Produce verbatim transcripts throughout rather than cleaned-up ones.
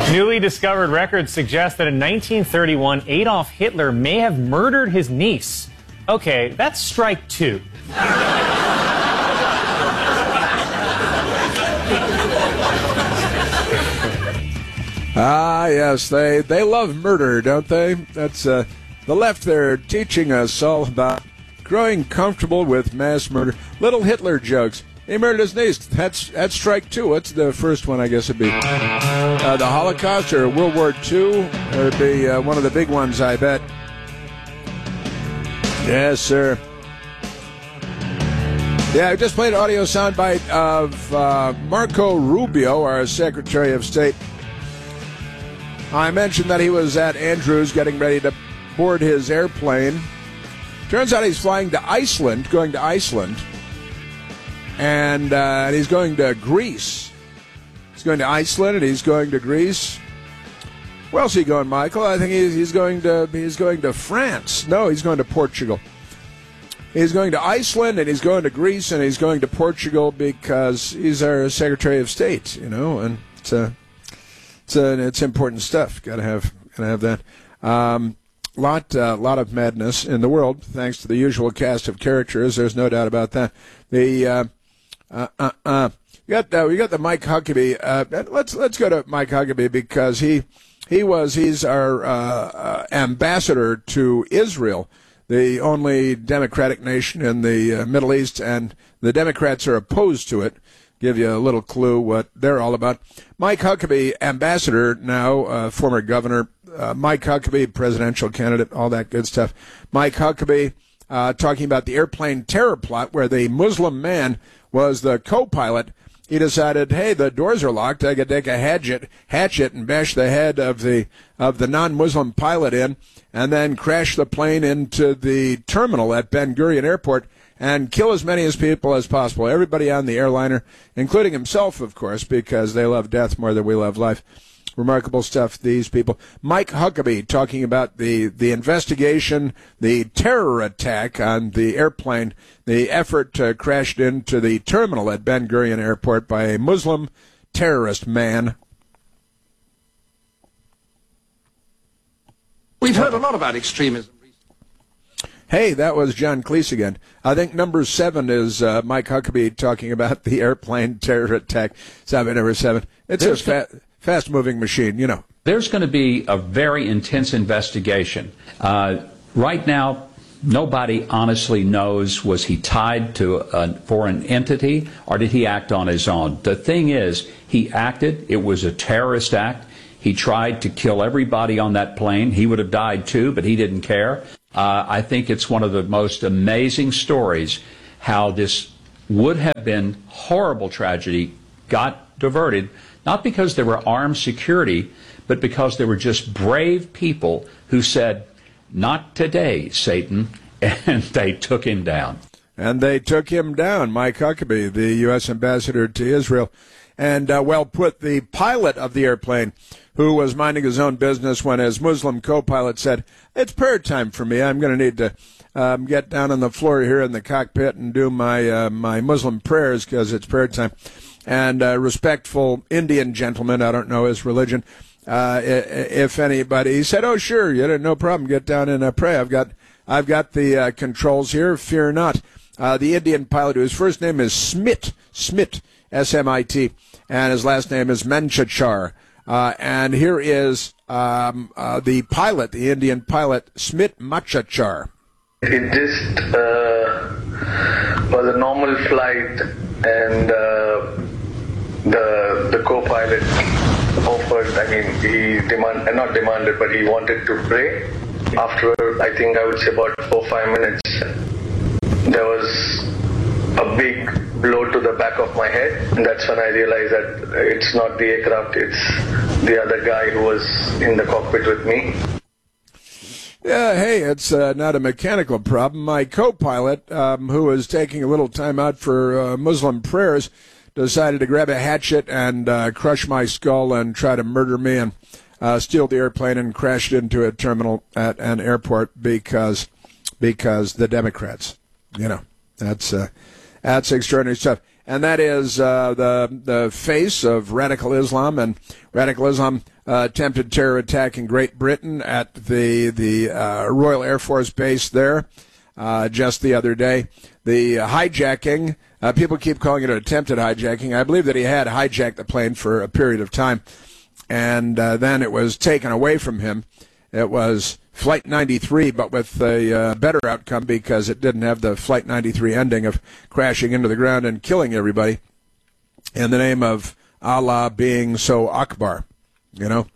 Newly discovered records suggest that in nineteen thirty-one, Adolf Hitler may have murdered his niece. Okay, that's strike two. Ah, yes, they, they love murder, don't they? That's uh, the left there teaching us all about growing comfortable with mass murder. Little Hitler jokes. He murdered his niece. That's that's strike two. What's the first one, I guess it'd be? Uh, the Holocaust or World War Two? It'd be uh, one of the big ones, I bet. Yes, sir. Yeah, I just played an audio soundbite of uh, Marco Rubio, our Secretary of State. I mentioned that he was at Andrews getting ready to board his airplane. Turns out he's flying to Iceland, going to Iceland. And, uh, and he's going to Greece. He's going to Iceland and he's going to Greece. Where else is he going, Michael? I think he's, he's going to he's going to France. No, he's going to Portugal. He's going to Iceland and he's going to Greece and he's going to Portugal because he's our Secretary of State, you know, and it's a, it's a, it's important stuff. Got to have got to have that. Um, lot uh, lot of madness in the world, thanks to the usual cast of characters. There's no doubt about that. The uh, uh, uh, uh, we got uh, we got the Mike Huckabee. Uh, let's let's go to Mike Huckabee because he he was he's our uh, uh, ambassador to Israel, the only democratic nation in the uh, Middle East, and the Democrats are opposed to it. Give you a little clue what they're all about. Mike Huckabee, ambassador now, uh, former governor. Uh, Mike Huckabee, presidential candidate, all that good stuff. Mike Huckabee uh, talking about the airplane terror plot where the Muslim man was the co-pilot. He decided, hey, the doors are locked. I could take a hatchet, hatchet and bash the head of the of the non-Muslim pilot in, and then crash the plane into the terminal at Ben Gurion Airport and kill as many as people as possible. Everybody on the airliner, including himself, of course, because they love death more than we love life. Remarkable stuff, these people. Mike Huckabee talking about the, the investigation, the terror attack on the airplane, the effort uh, crashed into the terminal at Ben Gurion Airport by a Muslim terrorist man. We've heard a lot about extremism. Hey, that was John Cleese again. I think number seven is uh, Mike Huckabee talking about the airplane terror attack. Seven, number seven. It's There's a fa- fast-moving machine, you know. There's going to be a very intense investigation. Uh, right now, nobody honestly knows, was he tied to a foreign entity or did he act on his own? The thing is, he acted. It was a terrorist act. He tried to kill everybody on that plane. He would have died too, but he didn't care. Uh, I think it's one of the most amazing stories how this would have been horrible tragedy got diverted, not because there were armed security, but because there were just brave people who said, not today, Satan, and they took him down. And they took him down, Mike Huckabee, the U S ambassador to Israel. And, uh, well put, the pilot of the airplane, who was minding his own business when his Muslim co-pilot said, it's prayer time for me. I'm going to need to um, get down on the floor here in the cockpit and do my uh, my Muslim prayers because it's prayer time. And a respectful Indian gentleman, I don't know his religion, uh, if anybody, he said, oh, sure, you know, no problem, get down and uh, pray. I've got I've got the uh, controls here, fear not. Uh, the Indian pilot, whose first name is Smit, Smit, S M I T, and his last name is Manchachar. Uh, and here is um, uh, the pilot, the Indian pilot, Smit Machachar. It just uh, was a normal flight, and uh, the the co-pilot offered, I mean, he demand, not demanded, but he wanted to pray. After, I think I would say about four, five minutes, there was a big blow to the back of my head, and that's when I realized that it's not the aircraft, it's the other guy who was in the cockpit with me. Yeah, hey, it's uh, not a mechanical problem. My co-pilot, um, who was taking a little time out for uh, Muslim prayers, decided to grab a hatchet and uh, crush my skull and try to murder me and uh, steal the airplane and crash it into a terminal at an airport because because the Democrats, you know, that's uh, that's extraordinary stuff. and that is uh, the the face of radical Islam. And radical Islam uh, attempted terror attack in Great Britain at the the uh, Royal Air Force base there uh, just the other day. The hijacking, uh, people keep calling it an attempted hijacking. I believe that he had hijacked the plane for a period of time, and uh, then it was taken away from him. It was Flight ninety-three, but with a uh, better outcome because it didn't have the Flight ninety-three ending of crashing into the ground and killing everybody in the name of Allah being so Akbar, you know,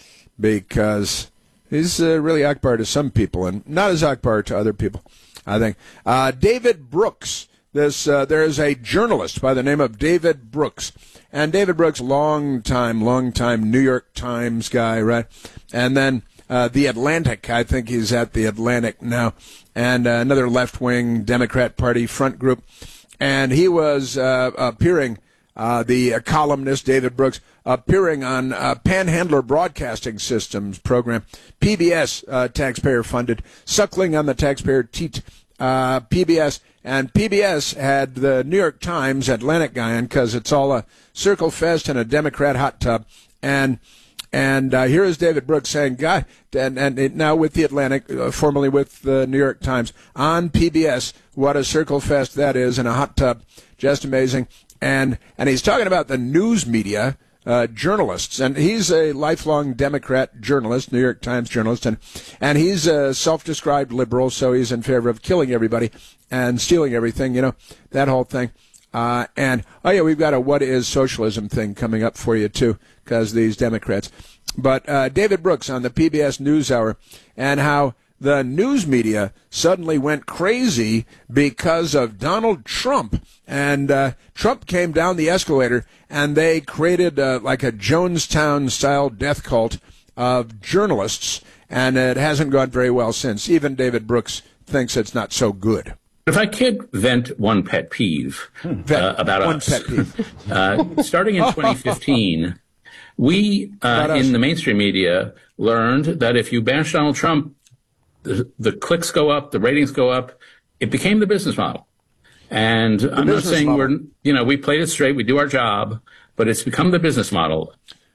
because he's uh, really Akbar to some people and not as Akbar to other people, I think. Uh, David Brooks, this uh, there is a journalist by the name of David Brooks. And David Brooks, long time, long time New York Times guy, right? And then uh, The Atlantic, I think he's at The Atlantic now, and uh, another left-wing Democrat Party front group. And he was uh, appearing, uh, the uh, columnist David Brooks, appearing on uh, Panhandler Broadcasting Systems program, P B S, uh, taxpayer-funded, suckling on the taxpayer teat, uh, P B S. And P B S had the New York Times Atlantic guy on because it's all a circle fest and a Democrat hot tub. And and uh, here is David Brooks saying, God, and, and it, now with the Atlantic, uh, formerly with the New York Times, on P B S, what a circle fest that is and a hot tub. Just amazing. And and he's talking about the news media, uh, journalists. And he's a lifelong Democrat journalist, New York Times journalist. And, and he's a self-described liberal, so he's in favor of killing everybody and stealing everything, you know, that whole thing. Uh, and, oh, yeah, we've got a what is socialism thing coming up for you, too, because these Democrats. But uh, David Brooks on the P B S NewsHour, and how the news media suddenly went crazy because of Donald Trump. And uh, Trump came down the escalator, and they created uh, like a Jonestown-style death cult of journalists, and it hasn't gone very well since. Even David Brooks thinks it's not so good. If I could vent one pet peeve hmm. uh, about one us. Pet peeve. uh, starting in twenty fifteen, we uh, in the mainstream media learned that if you bash Donald Trump, the, the clicks go up, the ratings go up. It became the business model. And the I'm not saying model. we're, you know, we played it straight, we do our job, but it's become the business model.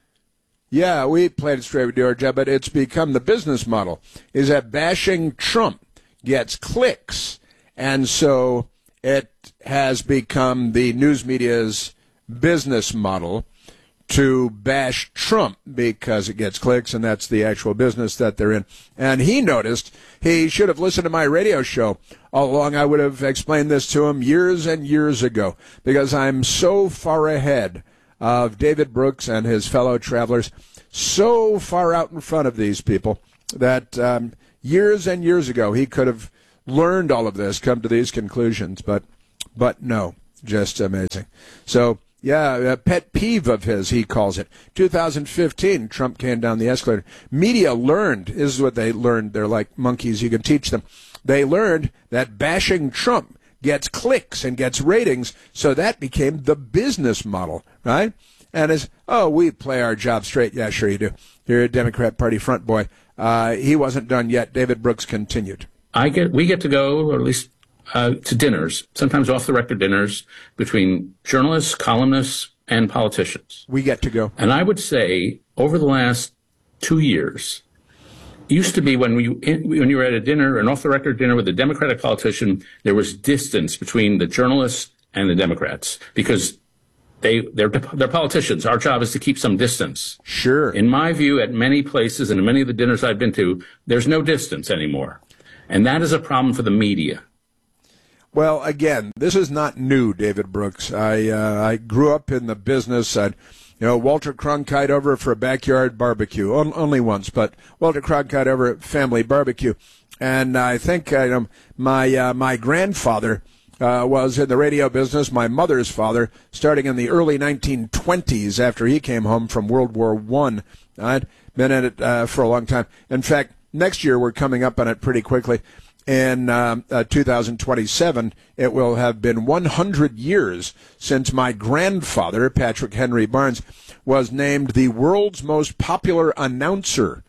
Yeah, we played it straight, we do our job, but it's become the business model. Is that bashing Trump gets clicks. And so it has become the news media's business model to bash Trump because it gets clicks, and that's the actual business that they're in. And he noticed he should have listened to my radio show all along. I would have explained this to him years and years ago because I'm so far ahead of David Brooks and his fellow travelers, so far out in front of these people that um, years and years ago he could have learned all of this, come to these conclusions, but but no, just amazing. So, yeah, a pet peeve of his, he calls it. two thousand fifteen, Trump came down the escalator. Media learned, this is what they learned, they're like monkeys, you can teach them. They learned that bashing Trump gets clicks and gets ratings, so that became the business model, right? And it's, oh, we play our job straight. Yeah, sure you do. You're a Democrat Party front boy. Uh, he wasn't done yet. David Brooks continued. I get, we get to go, or at least uh, to dinners, sometimes off-the-record dinners, between journalists, columnists, and politicians. We get to go. And I would say, over the last two years, it used to be when, we, when you were at a dinner, an off-the-record dinner with a Democratic politician, there was distance between the journalists and the Democrats, because they, they're, they're politicians. Our job is to keep some distance. Sure. In my view, at many places and in many of the dinners I've been to, there's no distance anymore. And that is a problem for the media. Well, again, this is not new, David Brooks. I uh, I grew up in the business. I'd, you know, Walter Cronkite over for a backyard barbecue. O- only once, but Walter Cronkite over at family barbecue. And I think uh, you know, my uh, my grandfather uh, was in the radio business. My mother's father, starting in the early nineteen twenties, after he came home from World War One. I'd been in it uh, for a long time. In fact, next year, we're coming up on it pretty quickly. In um, uh, two thousand twenty-seven, it will have been one hundred years since my grandfather, Patrick Henry Barnes, was named the world's most popular announcer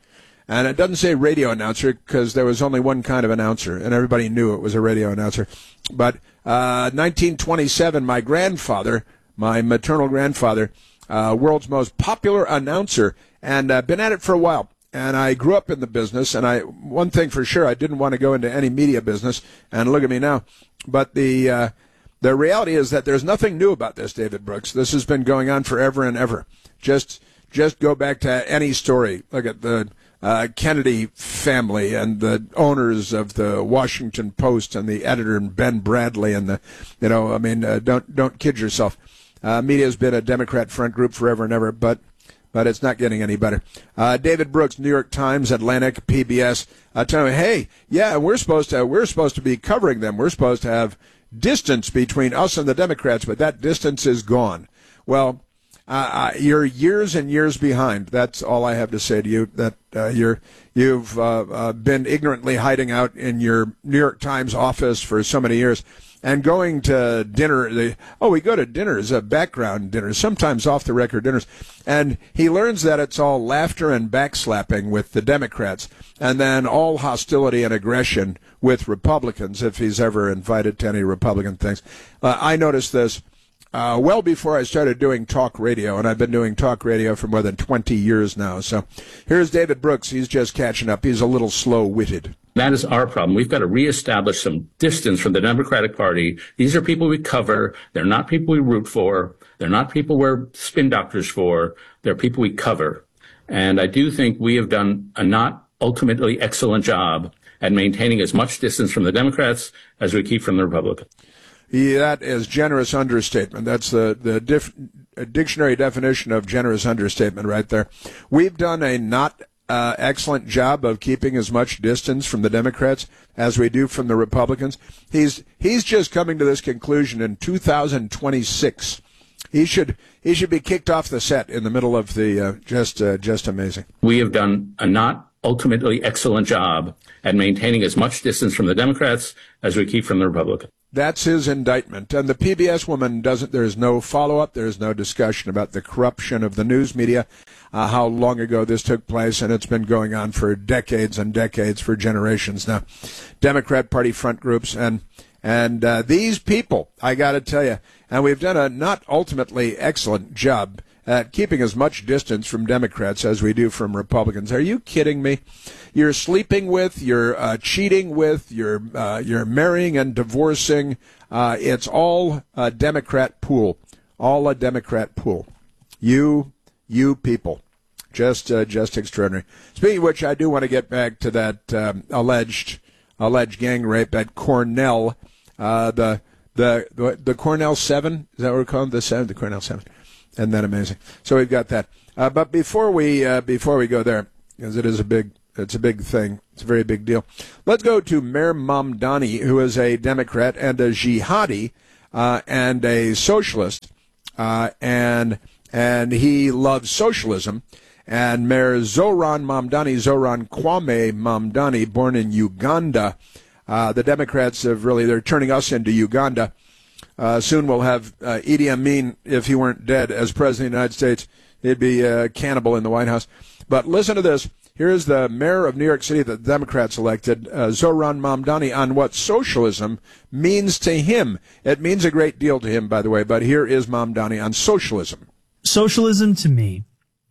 And it doesn't say radio announcer because there was only one kind of announcer, and everybody knew it was a radio announcer. But uh, nineteen twenty-seven, my grandfather, my maternal grandfather, uh, world's most popular announcer, and uh, been at it for a while. And I grew up in the business, and I one thing for sure, I didn't want to go into any media business, and look at me now. But the uh, the reality is that there's nothing new about this, David Brooks. This has been going on forever and ever. Just just go back to any story. Look at the uh, Kennedy family and the owners of the Washington Post and the editor Ben Bradley and the, you know, I mean, uh, don't don't kid yourself. Uh, media has been a Democrat front group forever and ever, but. But it's not getting any better. Uh, David Brooks, New York Times, Atlantic, P B S, uh, telling me, hey, yeah, we're supposed to we're supposed to be covering them. We're supposed to have distance between us and the Democrats, but that distance is gone. Well, uh, uh, you're years and years behind. That's all I have to say to you. That uh, you're you've uh, uh, been ignorantly hiding out in your New York Times office for so many years. And going to dinner, the, oh, we go to dinners, uh, background dinners, sometimes off-the-record dinners. And he learns that it's all laughter and backslapping with the Democrats, and then all hostility and aggression with Republicans, if he's ever invited to any Republican things. Uh, I noticed this uh, well before I started doing talk radio, and I've been doing talk radio for more than twenty years now. So here's David Brooks. He's just catching up. He's a little slow-witted. That is our problem. We've got to reestablish some distance from the Democratic Party. These are people we cover. They're not people we root for. They're not people we're spin doctors for. They're people we cover. And I do think we have done a not ultimately excellent job at maintaining as much distance from the Democrats as we keep from the Republicans. Yeah, that is generous understatement. That's the, the dif- dictionary definition of generous understatement right there. We've done a not Uh, excellent job of keeping as much distance from the Democrats as we do from the Republicans. He's he's just coming to this conclusion in two thousand twenty-six. He should he should be kicked off the set in the middle of the uh, just uh, just amazing. We have done a not ultimately excellent job at maintaining as much distance from the Democrats as we keep from the Republicans. That's his indictment. And the P B S woman doesn't, there's no follow-up, there's no discussion about the corruption of the news media, uh, how long ago this took place, and it's been going on for decades and decades, for generations now. Democrat Party front groups, and and uh, these people, I got to tell you, and we've done a not ultimately excellent job at keeping as much distance from Democrats as we do from Republicans. Are you kidding me? You're sleeping with, you're uh, cheating with, you're uh, you're marrying and divorcing. Uh, it's all a Democrat pool, all a Democrat pool. You, you people, just uh, just extraordinary. Speaking of which, I do want to get back to that um, alleged alleged gang rape at Cornell, uh, the, the the the Cornell Seven. Is that what we're calling the seven? The Cornell Seven. Isn't that amazing? So we've got that. Uh, but before we uh, before we go there, because it is a big it's a big thing, it's a very big deal. Let's go to Mayor Mamdani, who is a Democrat and a jihadi uh, and a socialist, uh, and and he loves socialism. And Mayor Zoran Mamdani, Zoran Kwame Mamdani, born in Uganda. Uh, the Democrats have really they're turning us into Uganda. Uh, soon we'll have uh, Idi Amin, if he weren't dead, as President of the United States. He'd be a cannibal in the White House. But listen to this. Here's the mayor of New York City that the Democrats elected, uh, Zoran Mamdani, on what socialism means to him. It means a great deal to him, by the way, but here is Mamdani on socialism. Socialism, to me,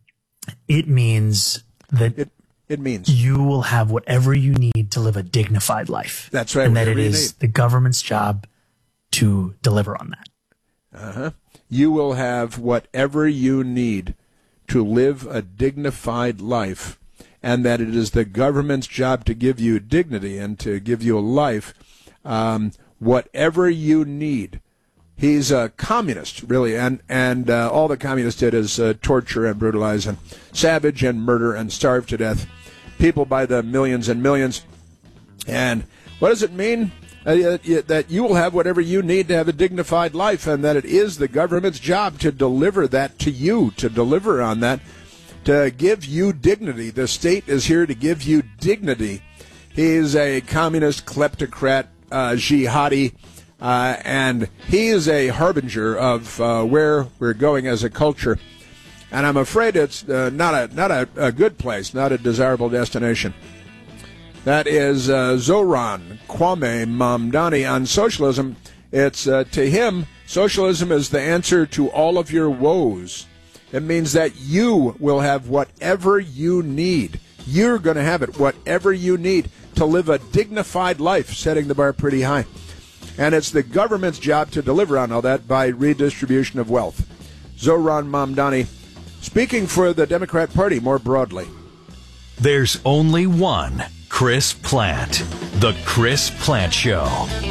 it means that it, it means you will have whatever you need to live a dignified life. That's right. And that it is the government's job to deliver on that. Uh-huh. You will have whatever you need to live a dignified life, and that it is the government's job to give you dignity and to give you a life, um, whatever you need. He's a communist, really, and, and uh, all the communists did is uh, torture and brutalize and savage and murder and starve to death people by the millions and millions. And what does it mean? Uh, that you will have whatever you need to have a dignified life, and that it is the government's job to deliver that to you, to deliver on that, to give you dignity. The state is here to give you dignity. He's a communist, kleptocrat, uh, jihadi, uh, and he is a harbinger of uh, where we're going as a culture. And I'm afraid it's uh, not a not a, a good place, not a desirable destination. That is uh, Zoran Kwame Mamdani on socialism. It's uh, to him, socialism is the answer to all of your woes. It means that you will have whatever you need. You're going to have it, whatever you need to live a dignified life, setting the bar pretty high. And it's the government's job to deliver on all that by redistribution of wealth. Zoran Mamdani, speaking for the Democrat Party more broadly. There's only one Chris Plante. The Chris Plante Show.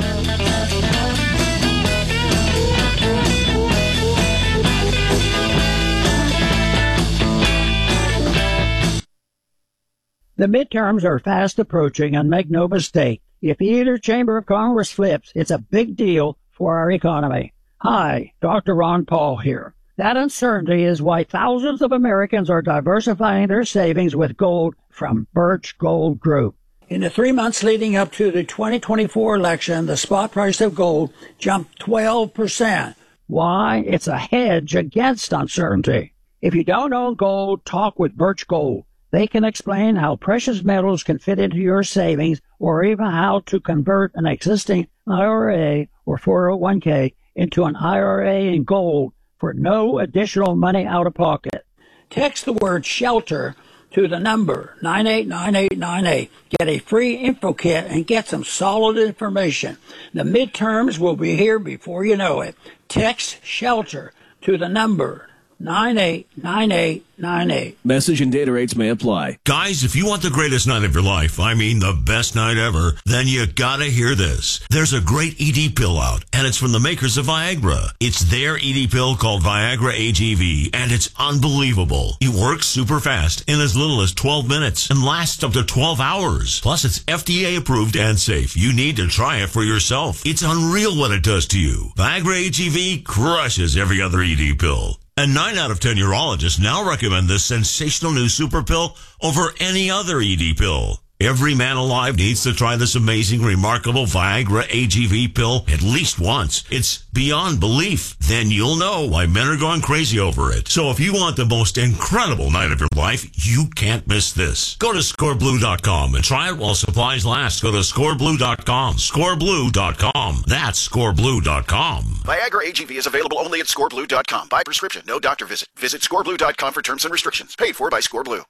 The midterms are fast approaching, and make no mistake, if either chamber of Congress flips, it's a big deal for our economy. Hi, Doctor Ron Paul here. That uncertainty is why thousands of Americans are diversifying their savings with gold from Birch Gold Group. In the three months leading up to the twenty twenty-four election, the spot price of gold jumped twelve percent. Why? It's a hedge against uncertainty. If you don't own gold, talk with Birch Gold. They can explain how precious metals can fit into your savings, or even how to convert an existing I R A or four oh one k into an I R A in gold for no additional money out of pocket. Text the word SHELTER to the number nine eight nine eight nine eight. Get a free info kit and get some solid information. The midterms will be here before you know it. Text SHELTER to the number nine eight nine eight nine eight. Message and data rates may apply. Guys, if you want the greatest night of your life, I mean the best night ever, then you gotta hear this. There's a great E D pill out, and it's from the makers of Viagra. It's their E D pill called Viagra A G V, and it's unbelievable. It works super fast in as little as twelve minutes and lasts up to twelve hours. Plus, it's F D A approved and safe. You need to try it for yourself. It's unreal what it does to you. Viagra A G V crushes every other E D pill. And nine out of ten urologists now recommend this sensational new super pill over any other E D pill. Every man alive needs to try this amazing, remarkable Viagra A G V pill at least once. It's beyond belief. Then you'll know why men are going crazy over it. So if you want the most incredible night of your life, you can't miss this. Go to score blue dot com and try it while supplies last. Go to score blue dot com. score blue dot com. That's score blue dot com. Viagra A G V is available only at score blue dot com. By prescription, no doctor visit. Visit score blue dot com for terms and restrictions. Paid for by ScoreBlue.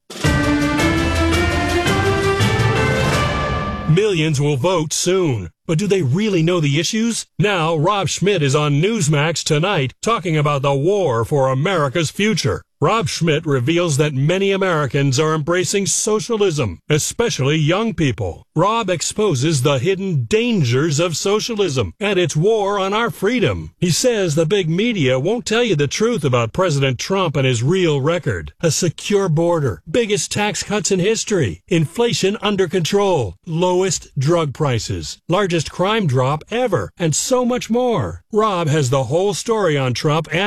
Millions will vote soon. But do they really know the issues? Now, Rob Schmidt is on Newsmax tonight talking about the war for America's future. Rob Schmidt reveals that many Americans are embracing socialism, especially young people. Rob exposes the hidden dangers of socialism and its war on our freedom. He says the big media won't tell you the truth about President Trump and his real record. A secure border, biggest tax cuts in history, inflation under control, lowest drug prices, largest crime drop ever, and so much more. Rob has the whole story on Trump and